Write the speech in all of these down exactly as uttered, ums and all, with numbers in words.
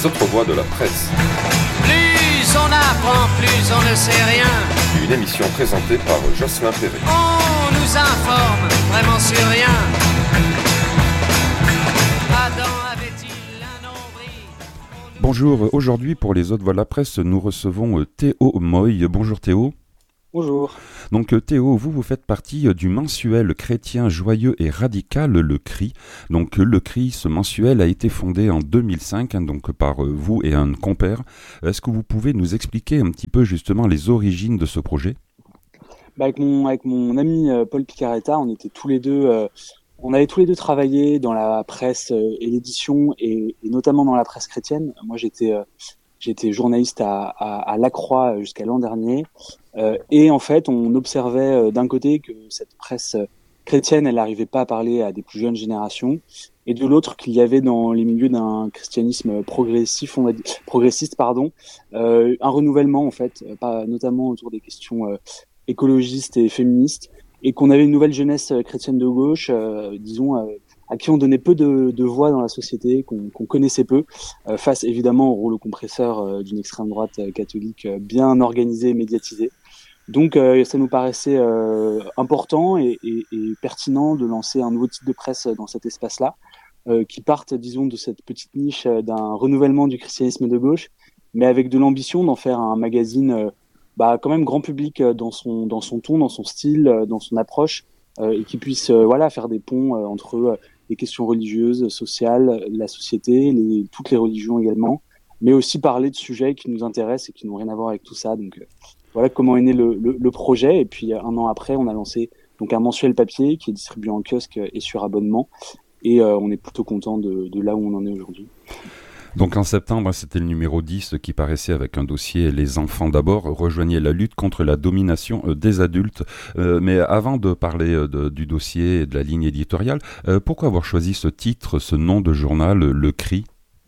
Les autres voix de la presse. Plus on apprend, plus on ne sait rien. Une émission présentée par Jocelyn Perret. On nous informe vraiment sur rien. Adam avait-il un nombril? Bonjour, aujourd'hui pour les autres voix de la presse, nous recevons Théo Moy. Bonjour Théo. Bonjour. Donc Théo, vous, vous faites partie du mensuel chrétien joyeux et radical, le C R I. Donc le C R I, ce mensuel a été fondé en deux mille cinq, hein, donc par vous et un compère. Est-ce que vous pouvez nous expliquer un petit peu justement les origines de ce projet ? Bah avec, mon, avec mon ami euh, Paul Picaretta, on était tous les deux, euh, on avait tous les deux travaillé dans la presse euh, et l'édition, et, et notamment dans la presse chrétienne. Moi j'étais... Euh, J'étais journaliste à, à, à La Croix jusqu'à l'an dernier, euh, et en fait, on observait euh, d'un côté que cette presse chrétienne, elle n'arrivait pas à parler à des plus jeunes générations, et de l'autre qu'il y avait dans les milieux d'un christianisme progressif, on va dire, progressiste, pardon, euh, un renouvellement en fait, pas notamment autour des questions euh, écologistes et féministes, et qu'on avait une nouvelle jeunesse chrétienne de gauche, euh, disons. Euh, à qui on donnait peu de, de voix dans la société, qu'on, qu'on connaissait peu, euh, face évidemment au rouleau compresseur euh, d'une extrême droite euh, catholique euh, bien organisée et médiatisée. Donc euh, ça nous paraissait euh, important et, et, et pertinent de lancer un nouveau type de presse dans cet espace-là, euh, qui parte, disons, de cette petite niche euh, d'un renouvellement du christianisme de gauche, mais avec de l'ambition d'en faire un magazine euh, bah, quand même grand public euh, dans son, dans son ton, dans son style, euh, dans son approche, euh, et qui puisse euh, voilà, faire des ponts euh, entre euh, les questions religieuses, sociales, la société, les, toutes les religions également, mais aussi parler de sujets qui nous intéressent et qui n'ont rien à voir avec tout ça. Donc euh, voilà comment est né le, le, le projet. Et puis un an après, on a lancé donc un mensuel papier qui est distribué en kiosque et sur abonnement. Et euh, on est plutôt content de, de là où on en est aujourd'hui. Donc en septembre, c'était le numéro dix qui paraissait avec un dossier « Les enfants d'abord » rejoignait la lutte contre la domination des adultes. Euh, mais avant de parler de, du dossier et de la ligne éditoriale, euh, pourquoi avoir choisi ce titre, ce nom de journal, le C R I ?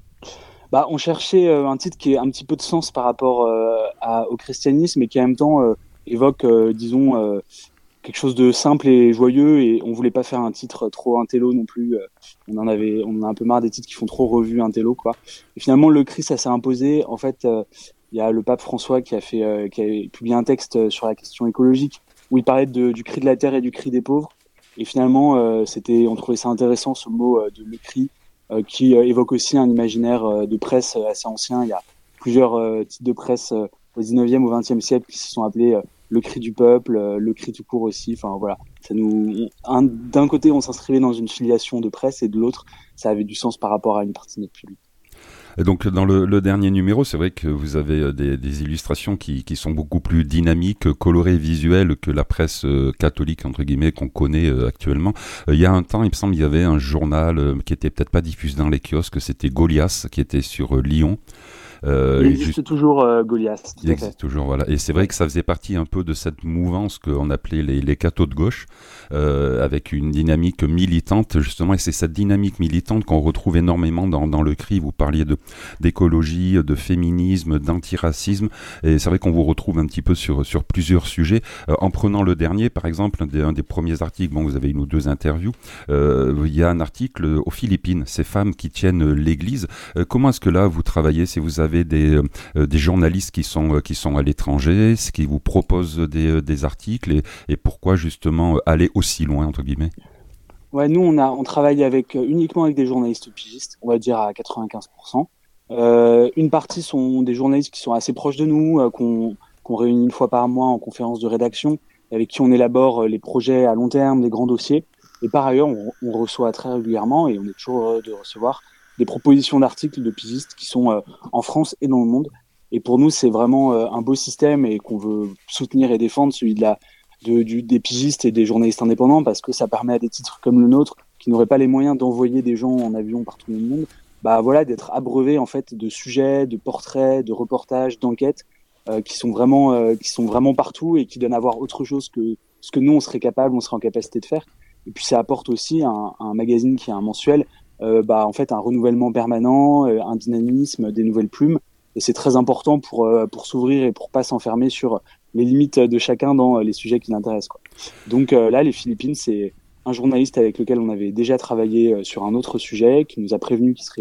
Bah, on cherchait euh, un titre qui ait un petit peu de sens par rapport euh, à, au christianisme et qui en même temps euh, évoque, euh, disons, euh, quelque chose de simple et joyeux, et on voulait pas faire un titre trop intello non plus. On en avait, on en a un peu marre des titres qui font trop revue intello, quoi. Et finalement, le C R I, ça s'est imposé. En fait, il euh, y a le pape François qui a fait, euh, qui a publié un texte sur la question écologique où il parlait de, du cri de la terre et du cri des pauvres. Et finalement, euh, c'était, on trouvait ça intéressant ce mot euh, de le C R I, euh, qui euh, évoque aussi un imaginaire euh, de presse assez ancien. Il y a plusieurs euh, types de presse euh, au dix-neuvième, au vingtième siècle qui se sont appelés euh, le cri du peuple, euh, le cri tout court aussi. Enfin voilà, ça nous, un, d'un côté on s'inscrivait dans une filiation de presse et de l'autre ça avait du sens par rapport à une partie de notre public. Et donc dans le, le dernier numéro, c'est vrai que vous avez des, des illustrations qui, qui sont beaucoup plus dynamiques, colorées, visuelles que la presse euh, catholique entre guillemets qu'on connaît euh, actuellement. Euh, il y a un temps, il me semble, il y avait un journal euh, qui était peut-être pas diffusé dans les kiosques, c'était Goliath, qui était sur euh, Lyon. Euh, il existe juste... toujours euh, Goliath. Il existe toujours, voilà. Et c'est vrai que ça faisait partie un peu de cette mouvance qu'on appelait les, les cathos de gauche, euh, avec une dynamique militante, justement. Et c'est cette dynamique militante qu'on retrouve énormément dans, dans le C R I. Vous parliez de, d'écologie, de féminisme, d'antiracisme. Et c'est vrai qu'on vous retrouve un petit peu sur, sur plusieurs sujets. Euh, en prenant le dernier, par exemple, un des, un des premiers articles, bon, vous avez une ou deux interviews, euh, il y a un article aux Philippines, ces femmes qui tiennent l'église. Euh, comment est-ce que là, vous travaillez, si vous avez Avez des, euh, des journalistes qui sont, euh, qui sont à l'étranger, qui vous proposent des, euh, des articles et, et pourquoi justement euh, aller aussi loin entre guillemets ? Ouais, nous on a on travaille avec euh, uniquement avec des journalistes pigistes, on va dire à quatre-vingt-quinze pour cent. Euh, une partie sont des journalistes qui sont assez proches de nous, euh, qu'on, qu'on réunit une fois par mois en conférence de rédaction, avec qui on élabore euh, les projets à long terme, des grands dossiers. Et par ailleurs, on, on reçoit très régulièrement et on est toujours heureux de recevoir des propositions d'articles de pigistes qui sont euh, en France et dans le monde. Et pour nous, c'est vraiment euh, un beau système et qu'on veut soutenir et défendre, celui de la, de, du, des pigistes et des journalistes indépendants, parce que ça permet à des titres comme le nôtre, qui n'auraient pas les moyens d'envoyer des gens en avion partout dans le monde, bah voilà, d'être abreuvés en fait de sujets, de portraits, de reportages, d'enquêtes euh, qui sont vraiment, euh, qui sont vraiment partout et qui donnent à voir autre chose que ce que nous on serait capable, on serait en capacité de faire. Et puis ça apporte aussi un, un magazine qui est un mensuel. Euh, bah en fait un renouvellement permanent, euh, un dynamisme, des nouvelles plumes, et c'est très important pour euh, pour s'ouvrir et pour pas s'enfermer sur les limites de chacun dans les sujets qui l'intéressent, quoi. Donc euh, là les Philippines, c'est un journaliste avec lequel on avait déjà travaillé euh, sur un autre sujet, qui nous a prévenu qu'il serait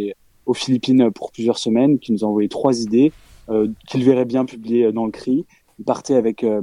aux Philippines pour plusieurs semaines, qui nous a envoyé trois idées euh, qu'il verrait bien publiées dans le C R I. Il partait avec euh,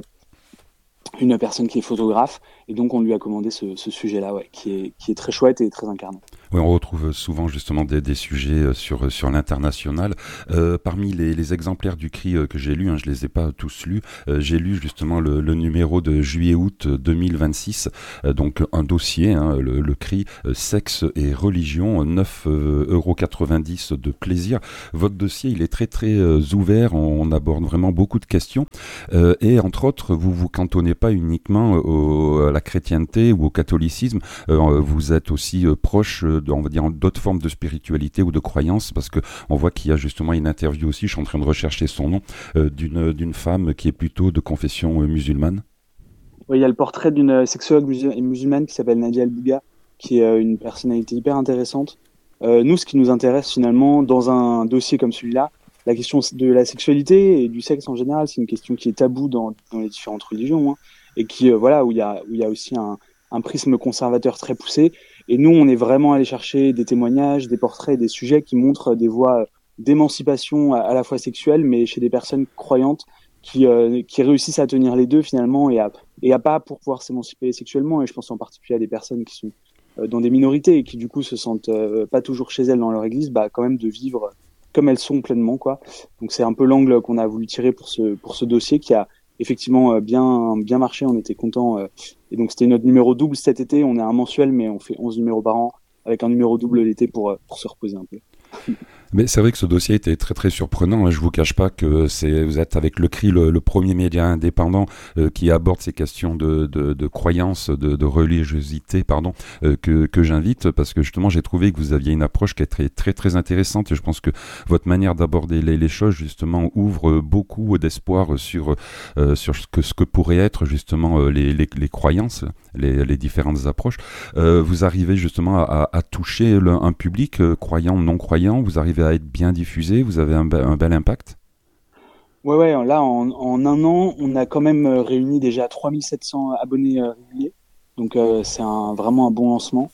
une personne qui est photographe, et donc on lui a commandé ce, ce sujet-là, ouais, qui est, qui est très chouette et très incarnant. Oui, on retrouve souvent justement des, des sujets sur, sur l'international. Euh, parmi les, les exemplaires du C R I euh, que j'ai lus, hein, je les ai pas tous lus, euh, j'ai lu justement le, le numéro de juillet-août deux mille vingt-six, euh, donc un dossier, hein, le, le C R I, euh, sexe et religion, neuf euros quatre-vingt-dix de plaisir. Votre dossier, il est très très euh, ouvert, on, on aborde vraiment beaucoup de questions, euh, et entre autres, vous vous cantonnez pas uniquement au, à la chrétienté ou au catholicisme, euh, vous êtes aussi euh, proche euh, on va dire d'autres formes de spiritualité ou de croyance, parce que on voit qu'il y a justement une interview aussi, je suis en train de rechercher son nom, euh, d'une, d'une femme qui est plutôt de confession euh, musulmane. Oui, il y a le portrait d'une sexologue musulmane qui s'appelle Nadia El-Bouga, qui est euh, une personnalité hyper intéressante. Euh, nous, ce qui nous intéresse finalement dans un dossier comme celui-là, la question de la sexualité et du sexe en général, c'est une question qui est taboue dans, dans les différentes religions, hein, et qui euh, voilà où il y a où il y a aussi un, un prisme conservateur très poussé. Et nous, on est vraiment allé chercher des témoignages, des portraits, des sujets qui montrent des voies d'émancipation à la fois sexuelle, mais chez des personnes croyantes qui, euh, qui réussissent à tenir les deux finalement et à, et à pas pour pouvoir s'émanciper sexuellement. Et je pense en particulier à des personnes qui sont euh, dans des minorités et qui du coup se sentent euh, pas toujours chez elles dans leur église, bah quand même de vivre comme elles sont pleinement, quoi. Donc c'est un peu l'angle qu'on a voulu tirer pour ce pour ce dossier qui a effectivement bien bien marché, on était contents. Et donc c'était notre numéro double cet été, on est un mensuel mais on fait onze numéros par an avec un numéro double l'été pour, pour se reposer un peu. Mais c'est vrai que ce dossier était très très surprenant. Je vous cache pas que c'est vous êtes avec le C R I le, le premier média indépendant euh, qui aborde ces questions de, de, de croyance, de, de religiosité, pardon, euh, que, que j'invite parce que justement j'ai trouvé que vous aviez une approche qui est très très très intéressante et je pense que votre manière d'aborder les, les choses justement ouvre beaucoup d'espoir sur euh, sur ce que ce que pourraient être justement euh, les, les les croyances, les, les différentes approches. Euh, vous arrivez justement à, à toucher le, un public euh, croyant, non croyant. Vous arrivez à être bien diffusé, vous avez un, be- un bel impact. Ouais, ouais, là, en, en un an, on a quand même réuni déjà trois mille sept cents abonnés euh, réguliers. Donc, euh, c'est un, vraiment un bon lancement.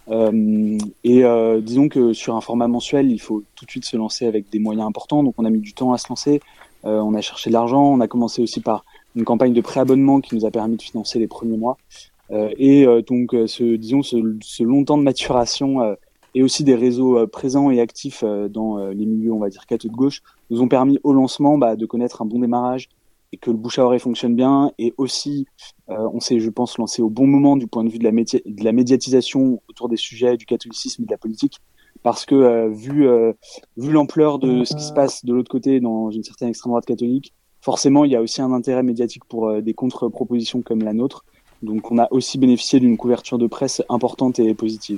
Euh, et euh, disons que sur un format mensuel, il faut tout de suite se lancer avec des moyens importants. Donc, on a mis du temps à se lancer. Euh, on a cherché de l'argent. On a commencé aussi par une campagne de préabonnement qui nous a permis de financer les premiers mois. Euh, et euh, donc, ce, disons, ce, ce long temps de maturation euh, et aussi des réseaux euh, présents et actifs euh, dans euh, les milieux, on va dire, catho de gauche, nous ont permis au lancement bah, de connaître un bon démarrage et que le bouche à oreille fonctionne bien. Et aussi, euh, on s'est, je pense, lancé au bon moment du point de vue de la, médi- de la médiatisation autour des sujets du catholicisme et de la politique. Parce que euh, vu, euh, vu l'ampleur de ce qui se passe de l'autre côté dans une certaine extrême droite catholique, forcément, il y a aussi un intérêt médiatique pour euh, des contre-propositions comme la nôtre. Donc, on a aussi bénéficié d'une couverture de presse importante et positive.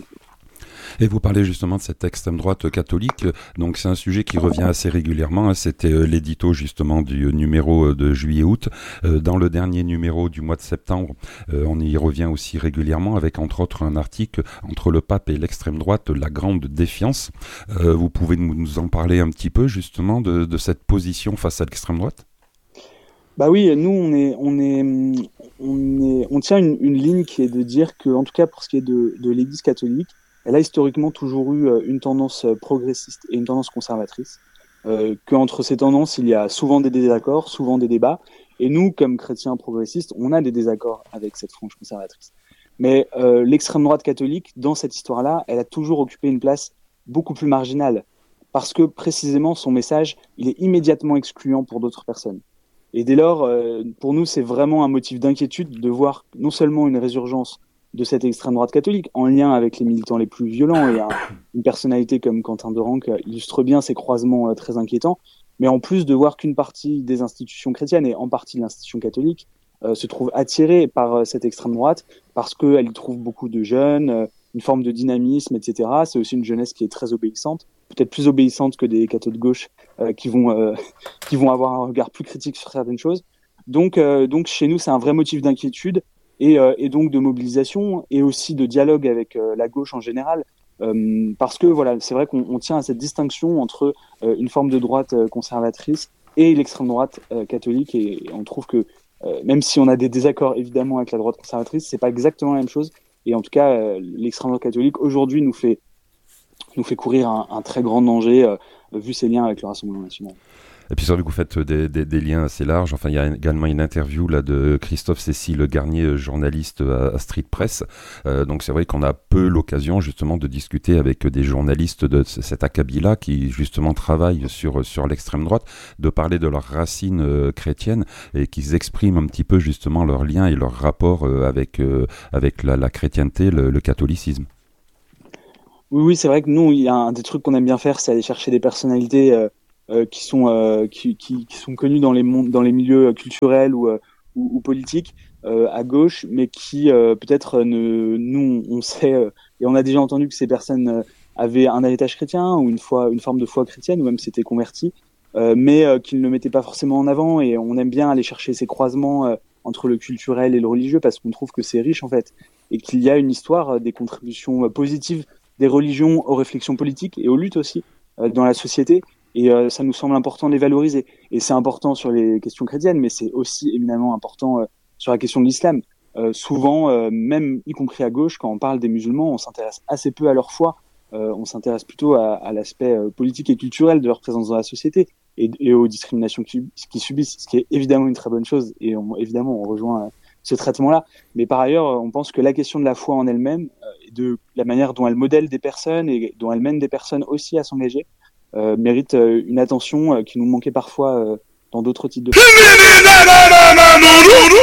Et vous parlez justement de cette extrême droite catholique, donc c'est un sujet qui revient assez régulièrement, c'était l'édito justement du numéro de juillet-août. Dans le dernier numéro du mois de septembre, on y revient aussi régulièrement avec entre autres un article entre le pape et l'extrême droite, la grande défiance. Vous pouvez nous en parler un petit peu justement de, de cette position face à l'extrême droite ? Bah oui, nous on est on est on est on tient une, une ligne qui est de dire que en tout cas pour ce qui est de, de l'Église catholique, elle a historiquement toujours eu une tendance progressiste et une tendance conservatrice. Euh, qu'entre ces tendances, il y a souvent des désaccords, souvent des débats. Et nous, comme chrétiens progressistes, on a des désaccords avec cette frange conservatrice. Mais euh, l'extrême droite catholique, dans cette histoire-là, elle a toujours occupé une place beaucoup plus marginale. Parce que précisément, son message, il est immédiatement excluant pour d'autres personnes. Et dès lors, euh, pour nous, c'est vraiment un motif d'inquiétude de voir non seulement une résurgence de cette extrême droite catholique, en lien avec les militants les plus violents, et un, une personnalité comme Quentin Derenc illustre bien ces croisements euh, très inquiétants, mais en plus de voir qu'une partie des institutions chrétiennes, et en partie l'institution catholique, euh, se trouve attirée par euh, cette extrême droite, parce qu'elle y trouve beaucoup de jeunes, euh, une forme de dynamisme, et cetera. C'est aussi une jeunesse qui est très obéissante, peut-être plus obéissante que des cathos de gauche, euh, qui vont euh, qui vont avoir un regard plus critique sur certaines choses. Donc, euh, donc chez nous, c'est un vrai motif d'inquiétude, Et, euh, et donc de mobilisation et aussi de dialogue avec euh, la gauche en général, euh, parce que voilà, c'est vrai qu'on on tient à cette distinction entre euh, une forme de droite euh, conservatrice et l'extrême droite euh, catholique, et, et on trouve que euh, même si on a des désaccords évidemment avec la droite conservatrice, c'est pas exactement la même chose. Et en tout cas, euh, l'extrême droite catholique aujourd'hui nous fait nous fait courir un, un très grand danger euh, vu ses liens avec le Rassemblement national. Et puis c'est vrai que vous faites des, des, des liens assez larges. Enfin, il y a également une interview là de Christophe Cécile Garnier, journaliste à, à Street Press. Euh, donc c'est vrai qu'on a peu l'occasion justement de discuter avec des journalistes de cet acabit-là qui justement travaillent sur sur l'extrême droite, de parler de leurs racines euh, chrétiennes et qu'ils expriment un petit peu justement leurs liens et leur rapport euh, avec euh, avec la, la chrétienté, le, le catholicisme. Oui, oui, c'est vrai que nous, il y a un des trucs qu'on aime bien faire, c'est aller chercher des personnalités euh, euh, qui sont euh, qui, qui, qui sont connues dans les mondes, dans les milieux culturels ou euh, ou, ou politiques euh, à gauche, mais qui euh, peut-être ne, nous, on sait euh, et on a déjà entendu que ces personnes euh, avaient un héritage chrétien ou une foi, une forme de foi chrétienne ou même s'étaient convertis, euh, mais euh, qu'ils ne le mettaient pas forcément en avant. Et on aime bien aller chercher ces croisements euh, entre le culturel et le religieux parce qu'on trouve que c'est riche en fait et qu'il y a une histoire euh, des contributions euh, positives des religions aux réflexions politiques et aux luttes aussi euh, dans la société. Et euh, ça nous semble important de les valoriser. Et c'est important sur les questions chrétiennes, mais c'est aussi éminemment important euh, sur la question de l'islam. Euh, souvent, euh, même y compris à gauche, quand on parle des musulmans, on s'intéresse assez peu à leur foi. Euh, on s'intéresse plutôt à, à l'aspect euh, politique et culturel de leur présence dans la société et, et aux discriminations qu'ils qui subissent, ce qui est évidemment une très bonne chose. Et on, évidemment, on rejoint euh, ce traitement-là. Mais par ailleurs, on pense que la question de la foi en elle-même, euh, et de la manière dont elle modèle des personnes et dont elle mène des personnes aussi à s'engager, euh, mérite euh, une attention euh, qui nous manquait parfois euh, dans d'autres types de...